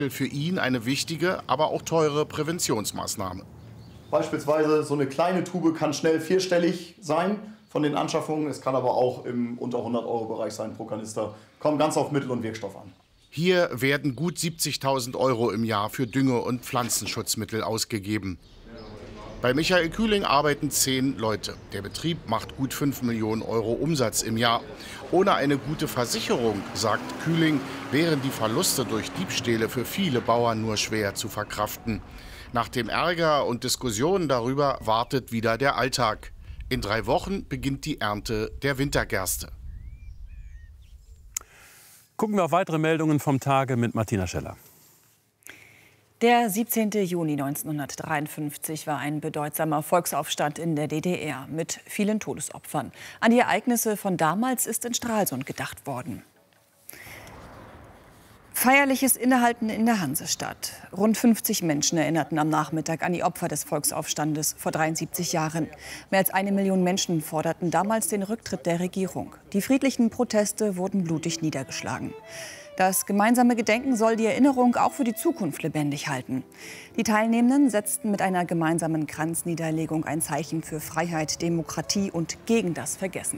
Für ihn eine wichtige, aber auch teure Präventionsmaßnahme. Beispielsweise so eine kleine Tube kann schnell vierstellig sein von den Anschaffungen. Es kann aber auch im unter 100-Euro-Bereich sein pro Kanister. Kommt ganz auf Mittel und Wirkstoff an. Hier werden gut 70.000 € im Jahr für Dünge- und Pflanzenschutzmittel ausgegeben. Bei Michael Kühling arbeiten 10 Leute. Der Betrieb macht gut 5 Millionen € Umsatz im Jahr. Ohne eine gute Versicherung, sagt Kühling, wären die Verluste durch Diebstähle für viele Bauern nur schwer zu verkraften. Nach dem Ärger und Diskussionen darüber wartet wieder der Alltag. In 3 Wochen beginnt die Ernte der Wintergerste. Gucken wir auf weitere Meldungen vom Tage mit Martina Scheller. Der 17. Juni 1953 war ein bedeutsamer Volksaufstand in der DDR mit vielen Todesopfern. An die Ereignisse von damals ist in Stralsund gedacht worden. Feierliches Innehalten in der Hansestadt. Rund 50 Menschen erinnerten am Nachmittag an die Opfer des Volksaufstandes vor 73 Jahren. Mehr als 1 Million Menschen forderten damals den Rücktritt der Regierung. Die friedlichen Proteste wurden blutig niedergeschlagen. Das gemeinsame Gedenken soll die Erinnerung auch für die Zukunft lebendig halten. Die Teilnehmenden setzten mit einer gemeinsamen Kranzniederlegung ein Zeichen für Freiheit, Demokratie und gegen das Vergessen.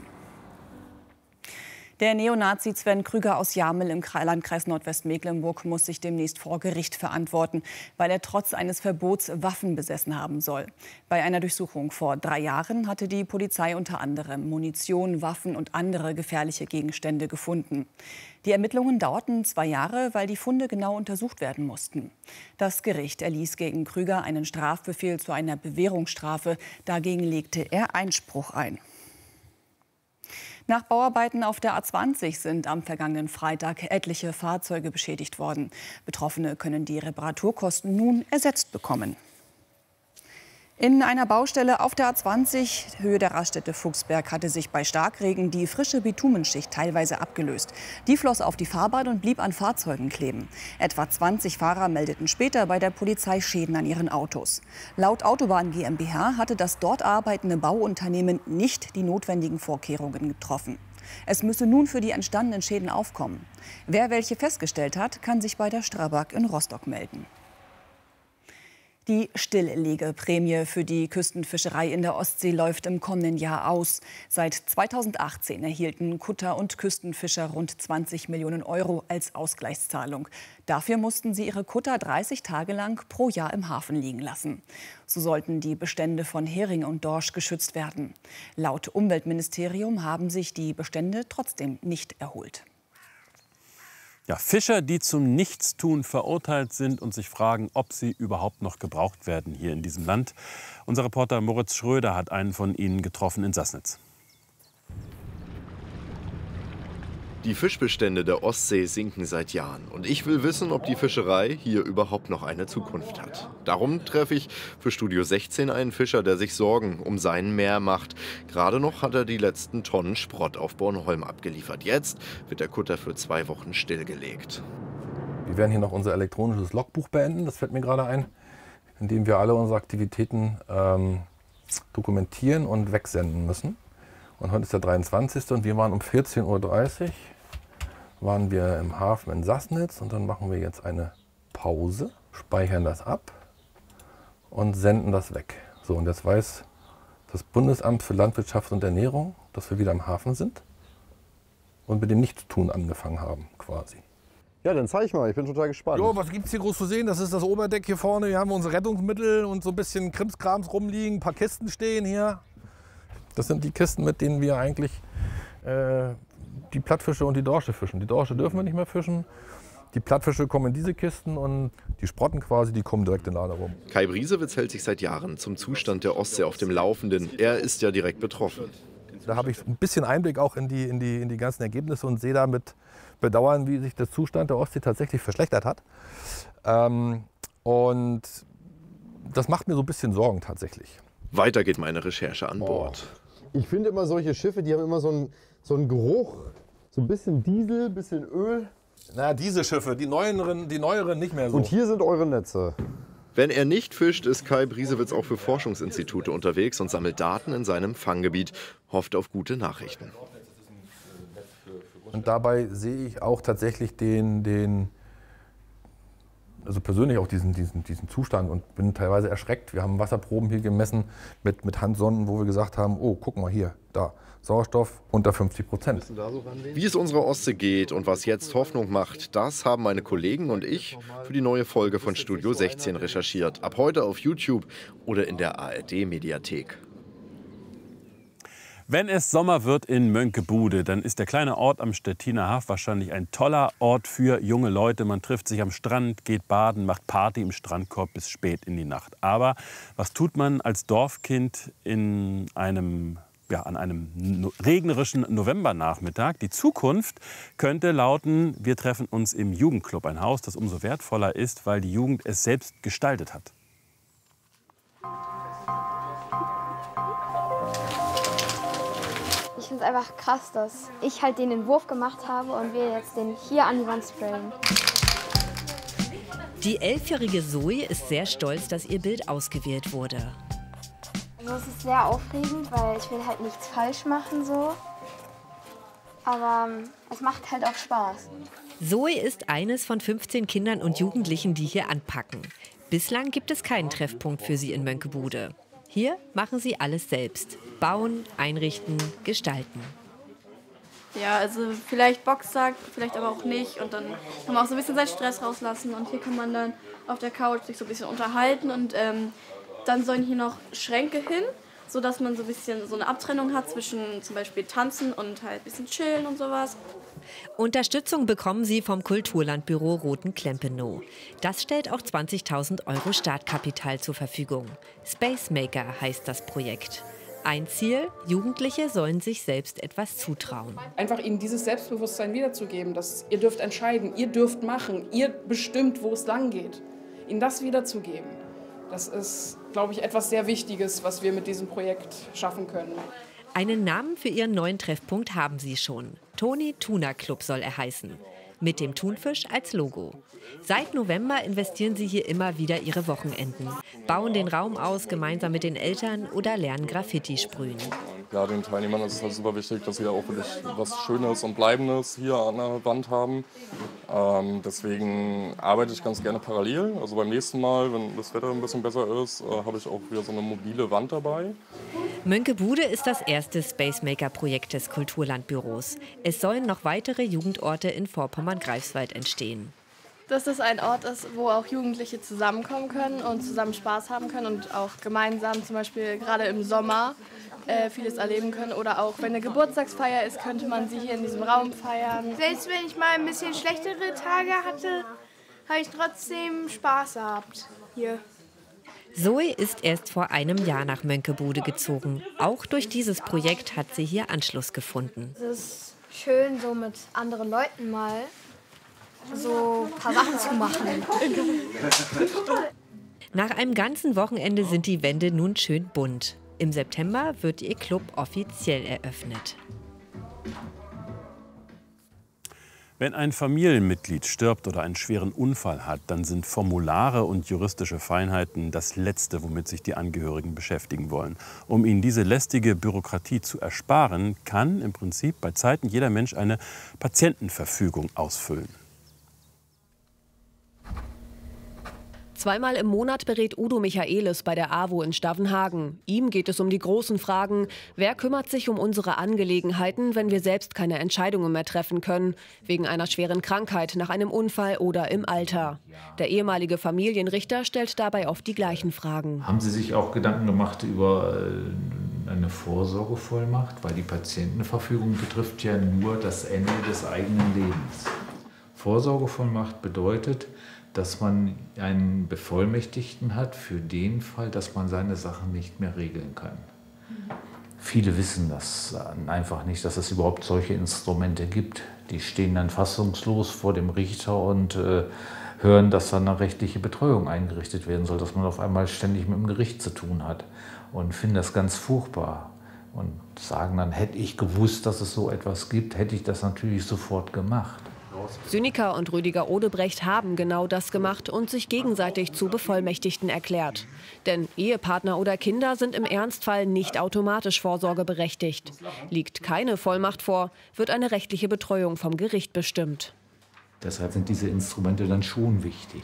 Der Neonazi Sven Krüger aus Jamel im Landkreis Nordwestmecklenburg muss sich demnächst vor Gericht verantworten, weil er trotz eines Verbots Waffen besessen haben soll. Bei einer Durchsuchung vor 3 Jahren hatte die Polizei unter anderem Munition, Waffen und andere gefährliche Gegenstände gefunden. Die Ermittlungen dauerten 2 Jahre, weil die Funde genau untersucht werden mussten. Das Gericht erließ gegen Krüger einen Strafbefehl zu einer Bewährungsstrafe. Dagegen legte er Einspruch ein. Nach Bauarbeiten auf der A20 sind am vergangenen Freitag etliche Fahrzeuge beschädigt worden. Betroffene können die Reparaturkosten nun ersetzt bekommen. In einer Baustelle auf der A20, Höhe der Raststätte Fuchsberg, hatte sich bei Starkregen die frische Bitumenschicht teilweise abgelöst. Die floss auf die Fahrbahn und blieb an Fahrzeugen kleben. Etwa 20 Fahrer meldeten später bei der Polizei Schäden an ihren Autos. Laut Autobahn GmbH hatte das dort arbeitende Bauunternehmen nicht die notwendigen Vorkehrungen getroffen. Es müsse nun für die entstandenen Schäden aufkommen. Wer welche festgestellt hat, kann sich bei der Strabag in Rostock melden. Die Stilllegeprämie für die Küstenfischerei in der Ostsee läuft im kommenden Jahr aus. Seit 2018 erhielten Kutter und Küstenfischer rund 20 Millionen € als Ausgleichszahlung. Dafür mussten sie ihre Kutter 30 Tage lang pro Jahr im Hafen liegen lassen. So sollten die Bestände von Hering und Dorsch geschützt werden. Laut Umweltministerium haben sich die Bestände trotzdem nicht erholt. Ja, Fischer, die zum Nichtstun verurteilt sind und sich fragen, ob sie überhaupt noch gebraucht werden hier in diesem Land. Unser Reporter Moritz Schröder hat einen von ihnen getroffen in Sassnitz. Die Fischbestände der Ostsee sinken seit Jahren. Und ich will wissen, ob die Fischerei hier überhaupt noch eine Zukunft hat. Darum treffe ich für Studio 16 einen Fischer, der sich Sorgen um sein Meer macht. Gerade noch hat er die letzten Tonnen Sprott auf Bornholm abgeliefert. Jetzt wird der Kutter für 2 Wochen stillgelegt. Wir werden hier noch unser elektronisches Logbuch beenden, das fällt mir gerade ein, in dem wir alle unsere Aktivitäten dokumentieren und wegsenden müssen. Und heute ist der 23. und wir waren um 14:30 Uhr waren wir im Hafen in Sassnitz und dann machen wir jetzt eine Pause, speichern das ab und senden das weg. So, und jetzt weiß das Bundesamt für Landwirtschaft und Ernährung, dass wir wieder am Hafen sind und mit dem Nichtstun angefangen haben quasi. Ja, dann zeig mal, ich bin total gespannt. Jo, was gibt's hier groß zu sehen? Das ist das Oberdeck hier vorne. Hier haben wir unsere Rettungsmittel und so ein bisschen Krimskrams rumliegen. Ein paar Kisten stehen hier. Das sind die Kisten, mit denen wir eigentlich die Plattfische und die Dorsche fischen. Die Dorsche dürfen wir nicht mehr fischen. Die Plattfische kommen in diese Kisten und die Sprotten quasi, die kommen direkt in Lade rum. Kai Briesewitz hält sich seit Jahren zum Zustand der Ostsee auf dem Laufenden. Er ist ja direkt betroffen. Da habe ich ein bisschen Einblick auch in die ganzen Ergebnisse und sehe da mit Bedauern, wie sich der Zustand der Ostsee tatsächlich verschlechtert hat. Und das macht mir so ein bisschen Sorgen tatsächlich. Weiter geht meine Recherche an Bord. Ich finde immer solche Schiffe, die haben immer so einen Geruch, so ein bisschen Diesel, ein bisschen Öl. Na, diese Schiffe, die neueren nicht mehr so. Und hier sind eure Netze. Wenn er nicht fischt, ist Kai Briesewitz auch für Forschungsinstitute unterwegs und sammelt Daten in seinem Fanggebiet, hofft auf gute Nachrichten. Und dabei sehe ich auch tatsächlich den also persönlich auch diesen Zustand und bin teilweise erschreckt. Wir haben Wasserproben hier gemessen mit Handsonden, wo wir gesagt haben, oh, guck mal hier, da, Sauerstoff unter 50%. Wie es unserer Ostsee geht und was jetzt Hoffnung macht, das haben meine Kollegen und ich für die neue Folge von Studio 16 recherchiert. Ab heute auf YouTube oder in der ARD-Mediathek. Wenn es Sommer wird in Mönckebude, dann ist der kleine Ort am Stettiner Haff wahrscheinlich ein toller Ort für junge Leute. Man trifft sich am Strand, geht baden, macht Party im Strandkorb bis spät in die Nacht. Aber was tut man als Dorfkind an einem regnerischen Novembernachmittag? Die Zukunft könnte lauten, wir treffen uns im Jugendclub. Ein Haus, das umso wertvoller ist, weil die Jugend es selbst gestaltet hat. Ich finde es einfach krass, dass ich halt den Entwurf gemacht habe und wir jetzt den hier an die Wand sprayen. Die 11-jährige Zoe ist sehr stolz, dass ihr Bild ausgewählt wurde. Also es ist sehr aufregend, weil ich will halt nichts falsch machen so. Aber es macht halt auch Spaß. Zoe ist eines von 15 Kindern und Jugendlichen, die hier anpacken. Bislang gibt es keinen Treffpunkt für sie in Mönckebude. Hier machen sie alles selbst. Bauen, einrichten, gestalten. Ja, also vielleicht Boxsack, vielleicht aber auch nicht. Und dann kann man auch so ein bisschen seinen Stress rauslassen. Und hier kann man dann auf der Couch sich so ein bisschen unterhalten. Und dann sollen hier noch Schränke hin, sodass man so ein bisschen so eine Abtrennung hat zwischen zum Beispiel Tanzen und halt ein bisschen Chillen und sowas. Unterstützung bekommen sie vom Kulturlandbüro Rothen-Klempenow. Das stellt auch 20.000 € Startkapital zur Verfügung. Space Maker heißt das Projekt. Ein Ziel, Jugendliche sollen sich selbst etwas zutrauen. Einfach ihnen dieses Selbstbewusstsein wiederzugeben, dass ihr dürft entscheiden, ihr dürft machen, ihr bestimmt, wo es lang geht. Ihnen das wiederzugeben, das ist, glaube ich, etwas sehr Wichtiges, was wir mit diesem Projekt schaffen können. Einen Namen für ihren neuen Treffpunkt haben sie schon. Toni Tuna Club soll er heißen. Mit dem Thunfisch als Logo. Seit November investieren sie hier immer wieder ihre Wochenenden. Bauen den Raum aus gemeinsam mit den Eltern oder lernen Graffiti sprühen. Ja, den Teilnehmern ist es halt super wichtig, dass sie auch wirklich was Schönes und Bleibendes hier an der Wand haben. Deswegen arbeite ich ganz gerne parallel. Also beim nächsten Mal, wenn das Wetter ein bisschen besser ist, habe ich auch wieder so eine mobile Wand dabei. Mönckebude ist das erste Space Maker-Projekt des Kulturlandbüros. Es sollen noch weitere Jugendorte in Vorpommern-Greifswald entstehen. Dass das ein Ort ist, wo auch Jugendliche zusammenkommen können und zusammen Spaß haben können und auch gemeinsam zum Beispiel gerade im Sommer vieles erleben können. Oder auch wenn eine Geburtstagsfeier ist, könnte man sie hier in diesem Raum feiern. Selbst wenn ich mal ein bisschen schlechtere Tage hatte, habe ich trotzdem Spaß gehabt hier. Zoe ist erst vor einem Jahr nach Mönckebude gezogen. Auch durch dieses Projekt hat sie hier Anschluss gefunden. Es ist schön, so mit anderen Leuten mal so ein paar Sachen zu machen. Nach einem ganzen Wochenende sind die Wände nun schön bunt. Im September wird ihr Club offiziell eröffnet. Wenn ein Familienmitglied stirbt oder einen schweren Unfall hat, dann sind Formulare und juristische Feinheiten das Letzte, womit sich die Angehörigen beschäftigen wollen. Um ihnen diese lästige Bürokratie zu ersparen, kann im Prinzip bei Zeiten jeder Mensch eine Patientenverfügung ausfüllen. Zweimal im Monat berät Udo Michaelis bei der AWO in Stavenhagen. Ihm geht es um die großen Fragen. Wer kümmert sich um unsere Angelegenheiten, wenn wir selbst keine Entscheidungen mehr treffen können? Wegen einer schweren Krankheit, nach einem Unfall oder im Alter. Der ehemalige Familienrichter stellt dabei oft die gleichen Fragen. Haben Sie sich auch Gedanken gemacht über eine Vorsorgevollmacht? Weil die Patientenverfügung betrifft ja nur das Ende des eigenen Lebens. Vorsorgevollmacht bedeutet, dass man einen Bevollmächtigten hat für den Fall, dass man seine Sachen nicht mehr regeln kann. Viele wissen das einfach nicht, dass es überhaupt solche Instrumente gibt. Die stehen dann fassungslos vor dem Richter und hören, dass dann eine rechtliche Betreuung eingerichtet werden soll, dass man auf einmal ständig mit dem Gericht zu tun hat und finden das ganz furchtbar und sagen dann, hätte ich gewusst, dass es so etwas gibt, hätte ich das natürlich sofort gemacht. Süniker und Rüdiger Odebrecht haben genau das gemacht und sich gegenseitig zu Bevollmächtigten erklärt. Denn Ehepartner oder Kinder sind im Ernstfall nicht automatisch vorsorgeberechtigt. Liegt keine Vollmacht vor, wird eine rechtliche Betreuung vom Gericht bestimmt. Deshalb sind diese Instrumente dann schon wichtig.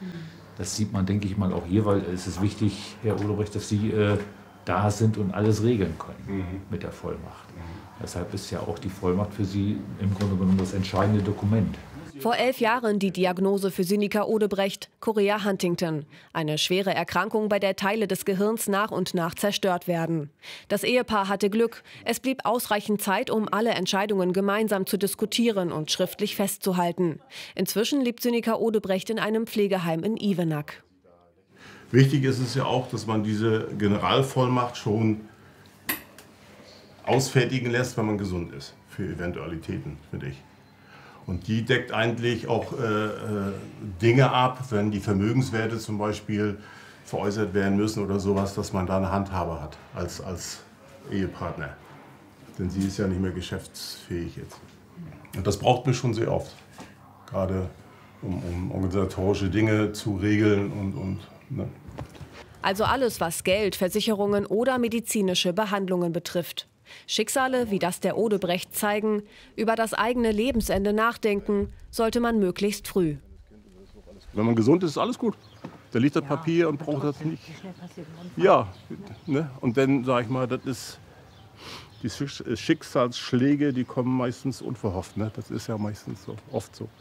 Das sieht man, denke ich mal, auch hier, weil es ist wichtig, Herr Odebrecht, dass Sie da sind und alles regeln können mit der Vollmacht. Deshalb ist ja auch die Vollmacht für Sie im Grunde genommen das entscheidende Dokument. Vor 11 Jahren die Diagnose für Sinikka Odebrecht, Chorea Huntington. Eine schwere Erkrankung, bei der Teile des Gehirns nach und nach zerstört werden. Das Ehepaar hatte Glück. Es blieb ausreichend Zeit, um alle Entscheidungen gemeinsam zu diskutieren und schriftlich festzuhalten. Inzwischen lebt Sinikka Odebrecht in einem Pflegeheim in Ivenack. Wichtig ist es ja auch, dass man diese Generalvollmacht schon ausfertigen lässt, wenn man gesund ist, für Eventualitäten, finde ich. Und die deckt eigentlich auch Dinge ab, wenn die Vermögenswerte zum Beispiel veräußert werden müssen oder sowas, dass man da eine Handhabe hat als Ehepartner. Denn sie ist ja nicht mehr geschäftsfähig jetzt. Und das braucht man schon sehr oft, gerade um organisatorische Dinge zu regeln ne. Also alles, was Geld, Versicherungen oder medizinische Behandlungen betrifft. Schicksale wie das der Odebrecht zeigen, über das eigene Lebensende nachdenken, sollte man möglichst früh. Wenn man gesund ist, ist alles gut. Da liegt das Papier und braucht das nicht. Ja, ne? Und dann sage ich mal, das ist die Schicksalsschläge, die kommen meistens unverhofft. Ne? Das ist ja meistens so, oft so.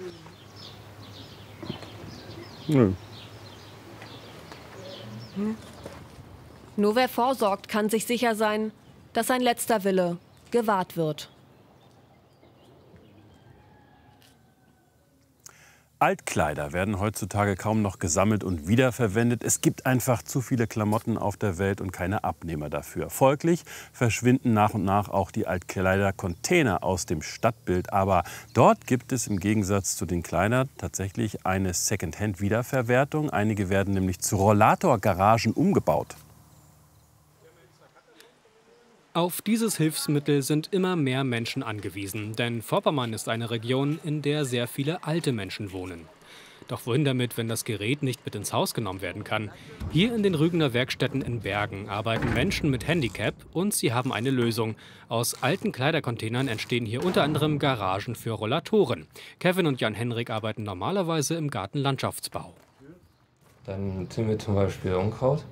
Nö. Nur wer vorsorgt, kann sich sicher sein, dass sein letzter Wille gewahrt wird. Altkleider werden heutzutage kaum noch gesammelt und wiederverwendet. Es gibt einfach zu viele Klamotten auf der Welt und keine Abnehmer dafür. Folglich verschwinden nach und nach auch die Altkleidercontainer aus dem Stadtbild. Aber dort gibt es im Gegensatz zu den Kleidern tatsächlich eine Secondhand-Wiederverwertung. Einige werden nämlich zu Rollatorgaragen umgebaut. Auf dieses Hilfsmittel sind immer mehr Menschen angewiesen, denn Vorpommern ist eine Region, in der sehr viele alte Menschen wohnen. Doch wohin damit, wenn das Gerät nicht mit ins Haus genommen werden kann? Hier in den Rügener Werkstätten in Bergen arbeiten Menschen mit Handicap und sie haben eine Lösung. Aus alten Kleidercontainern entstehen hier unter anderem Garagen für Rollatoren. Kevin und Jan-Henrik arbeiten normalerweise im Gartenlandschaftsbau. Dann ziehen wir zum Beispiel Unkraut,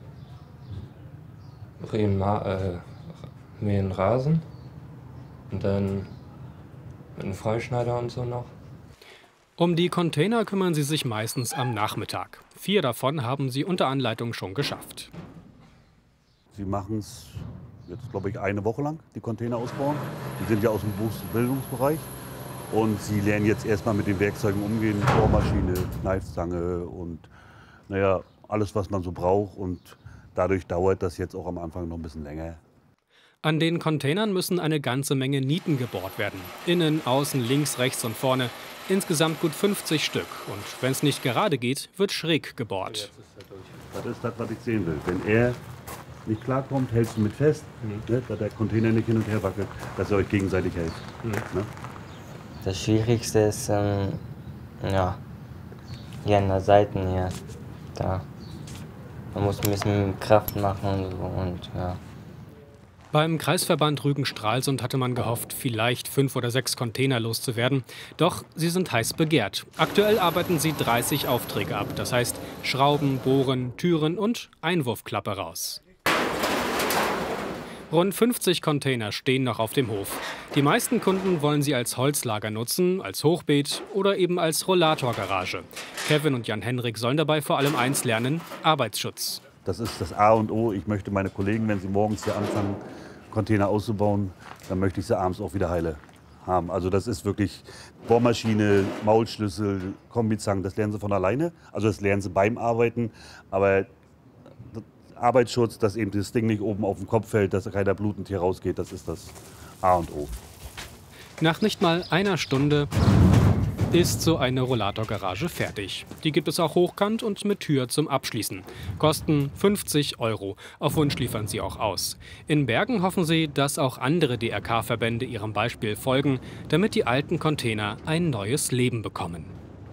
mähen Rasen und dann mit einem Freischneider und so noch. Um die Container kümmern sie sich meistens am Nachmittag. 4 davon haben sie unter Anleitung schon geschafft. Sie machen es jetzt, glaube ich, eine Woche lang, die Container ausbauen. Die sind ja aus dem Bildungsbereich. Und sie lernen jetzt erstmal mit den Werkzeugen umgehen, Bohrmaschine, Kneifzange und naja, alles, was man so braucht. Und dadurch dauert das jetzt auch am Anfang noch ein bisschen länger. An den Containern müssen eine ganze Menge Nieten gebohrt werden. Innen, außen, links, rechts und vorne. Insgesamt gut 50 Stück. Und wenn es nicht gerade geht, wird schräg gebohrt. Das ist das, was ich sehen will. Wenn er nicht klarkommt, hältst du mit fest, ne, dass der Container nicht hin und her wackelt, dass ihr euch gegenseitig helft. Ne? Das Schwierigste ist hier an der Seite hier. Da. Man muss ein bisschen Kraft machen und so und ja. Beim Kreisverband Rügen-Stralsund hatte man gehofft, vielleicht 5 oder 6 Container loszuwerden. Doch sie sind heiß begehrt. Aktuell arbeiten sie 30 Aufträge ab. Das heißt Schrauben, Bohren, Türen und Einwurfklappe raus. Rund 50 Container stehen noch auf dem Hof. Die meisten Kunden wollen sie als Holzlager nutzen, als Hochbeet oder eben als Rollatorgarage. Kevin und Jan-Henrik sollen dabei vor allem eins lernen: Arbeitsschutz. Das ist das A und O. Ich möchte meine Kollegen, wenn sie morgens hier anfangen, Container auszubauen, dann möchte ich sie abends auch wieder heile haben. Also das ist wirklich Bohrmaschine, Maulschlüssel, Kombizangen, das lernen sie von alleine. Also das lernen sie beim Arbeiten. Aber Arbeitsschutz, dass eben das Ding nicht oben auf den Kopf fällt, dass keiner blutend hier rausgeht, das ist das A und O. Nach nicht mal einer Stunde ist so eine Rollatorgarage fertig. Die gibt es auch hochkant und mit Tür zum Abschließen. Kosten 50 €. Auf Wunsch liefern sie auch aus. In Bergen hoffen sie, dass auch andere DRK-Verbände ihrem Beispiel folgen, damit die alten Container ein neues Leben bekommen.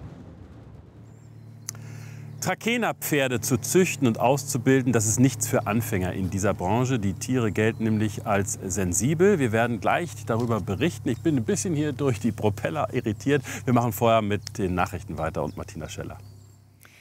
Trakehnerpferde zu züchten und auszubilden, das ist nichts für Anfänger in dieser Branche. Die Tiere gelten nämlich als sensibel. Wir werden gleich darüber berichten. Ich bin ein bisschen hier durch die Propeller irritiert. Wir machen vorher mit den Nachrichten weiter und Martina Scheller.